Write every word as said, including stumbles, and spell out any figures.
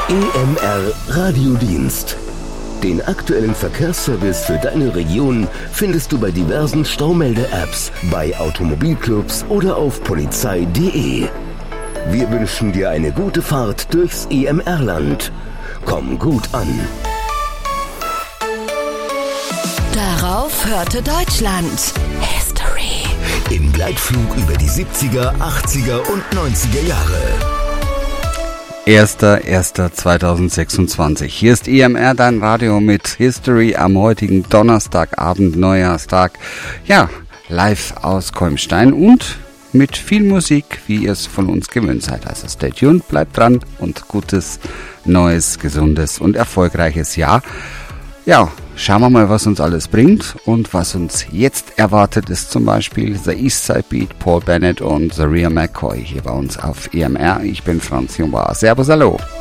E M R Radiodienst. Den aktuellen Verkehrsservice für deine Region findest du bei diversen Staumelde-Apps, bei Automobilclubs oder auf polizei punkt de. Wir wünschen dir eine gute Fahrt durchs E M R-Land. Komm gut an. Darauf hörte Deutschland History. Im Gleitflug über die siebziger, achtziger und neunziger Jahre. erster erster zweitausendsechsundzwanzig. Hier ist E M R, dein Radio mit History am heutigen Donnerstagabend, Neujahrstag. Ja, live aus Kolmstein und mit viel Musik, wie ihr es von uns gewöhnt seid. Also stay tuned, bleibt dran und gutes, neues, gesundes und erfolgreiches Jahr. Ja, schauen wir mal, was uns alles bringt, und was uns jetzt erwartet, ist zum Beispiel The Eastside Beat, Paul Bennett und The Real McCoy hier bei uns auf E M R. Ich bin Franz Jungbar. Servus, hallo.